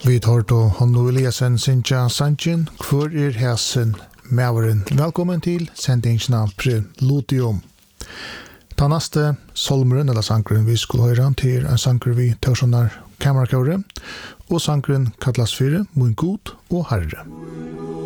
Vi tar då Hanno Eliasen Sinja Sanchin, hvor hæsen mæveren. Velkommen til sendingsna Preludium. Ta neste solmeren eller sankeren vi skulle høre til en sanker vi tørsjonar kamerakåre, og sankeren kallas for Min God og Herre.